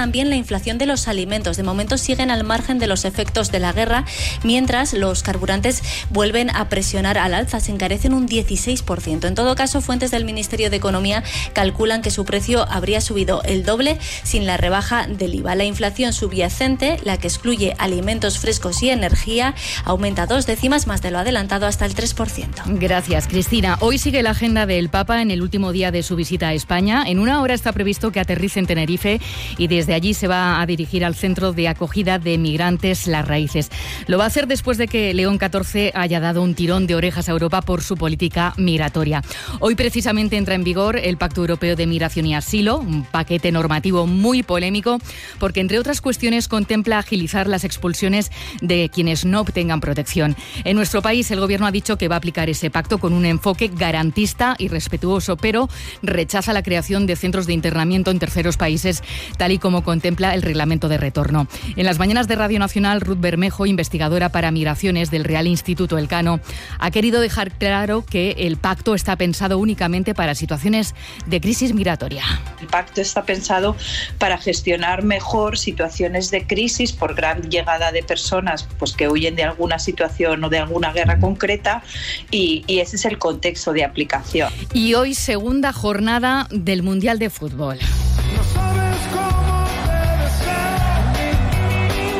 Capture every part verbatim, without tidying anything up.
también la inflación de los alimentos. De momento siguen al margen de los efectos de la guerra, mientras los carburantes vuelven a presionar al alza, se encarecen un dieciséis por ciento. En todo caso, fuentes del Ministerio de Economía calculan que su precio habría subido el doble sin la rebaja del I V A. La inflación subyacente, la que excluye alimentos frescos y energía, aumenta dos décimas más de lo adelantado, hasta el tres por ciento. Gracias, Cristina. Hoy sigue la agenda del Papa en el último día de su visita a España. En una hora está previsto que aterrice en Tenerife y desde allí se va a dirigir al centro de acogida de migrantes Las Raíces. Lo va a hacer después de que León catorce haya dado un tirón de orejas a Europa por su política migratoria. Hoy precisamente entra en vigor el Pacto Europeo de Migración y Asilo, un paquete normativo muy polémico porque, entre otras cuestiones, contempla agilizar las expulsiones de quienes no obtengan protección. En nuestro país, el Gobierno ha dicho que va a aplicar ese pacto con un enfoque garantista y respetuoso, pero rechaza la creación de centros de internamiento en terceros países, tal y como contempla el reglamento de retorno. En las mañanas de Radio Nacional, Ruth Bermejo, investigadora para migraciones del Real Instituto Elcano, ha querido dejar claro que el pacto está pensado únicamente para situaciones de crisis migratoria. El pacto está pensado para gestionar mejor situaciones de crisis por gran llegada de personas pues, que huyen de alguna situación o de alguna guerra concreta, y, y ese es el contexto de aplicación. Y hoy, segunda jornada del Mundial de Fútbol. No sabes cómo debe ser.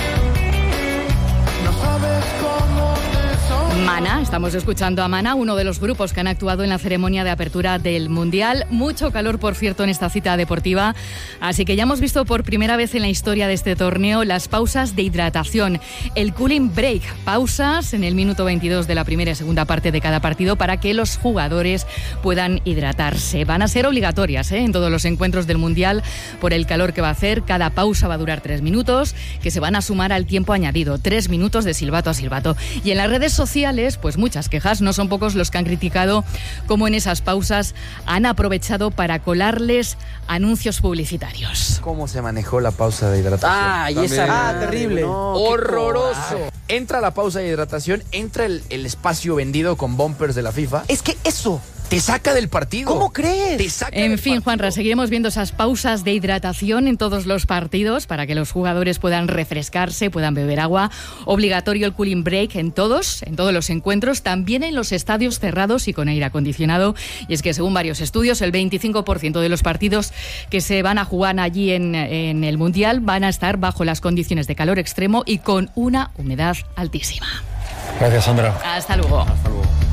No sabes cómo te soy. Mana, estamos escuchando a Mana, uno de los grupos que han actuado en la ceremonia de apertura del Mundial. Mucho calor, por cierto, en esta cita deportiva. Así que ya hemos visto por primera vez en la historia de este torneo las pausas de hidratación, el cooling break, pausas en el minuto veintidós de la primera y segunda parte de cada partido para que los jugadores puedan hidratarse. Van a ser obligatorias ¿eh? en todos los encuentros del Mundial por el calor que va a hacer. Cada pausa va a durar tres minutos, que se van a sumar al tiempo añadido, tres minutos de silbato a silbato. Y en las redes sociales, pues muchas quejas, no son pocos los que han criticado cómo en esas pausas han aprovechado para colarles anuncios publicitarios. ¿Cómo se manejó la pausa de hidratación? Ah, y esa... Ah, terrible. No, horroroso. Entra la pausa de hidratación, entra el, el espacio vendido con bumpers de la FIFA. Es que eso... Te saca del partido. ¿Cómo crees? Te saca En del fin, partido. Juanra, seguiremos viendo esas pausas de hidratación en todos los partidos para que los jugadores puedan refrescarse, puedan beber agua. Obligatorio el cooling break en todos, en todos los encuentros, también en los estadios cerrados y con aire acondicionado. Y es que, según varios estudios, el veinticinco por ciento de los partidos que se van a jugar allí en, en el Mundial van a estar bajo las condiciones de calor extremo y con una humedad altísima. Gracias, Sandra. Hasta luego. Hasta luego.